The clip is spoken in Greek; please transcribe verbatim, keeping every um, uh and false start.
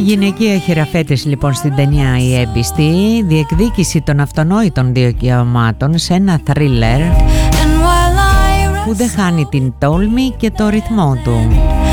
Γυναικεία χειραφέτηση λοιπόν στην ταινία «Η Έμπιστη», διεκδίκηση των αυτονόητων δικαιωμάτων σε ένα θρίλερ που δεν χάνει την τόλμη και το ρυθμό του.